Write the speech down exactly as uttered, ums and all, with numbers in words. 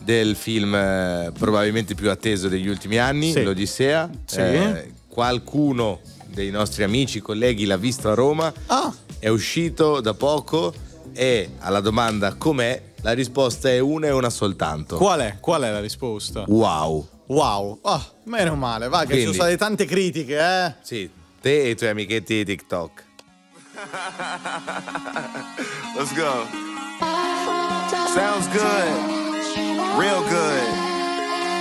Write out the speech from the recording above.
del film eh, probabilmente più atteso degli ultimi anni, Sì. l'Odissea. Sì. Eh, qualcuno dei nostri amici, colleghi l'ha visto a Roma, Ah. è uscito da poco e alla domanda com'è, la risposta è una e una soltanto. Qual è? Qual è la risposta? Wow. Wow, oh, meno male, va che Quindi- ci sono state tante critiche, eh. Sì, te e i tuoi amichetti di TikTok. Let's go. Sounds good. Real good.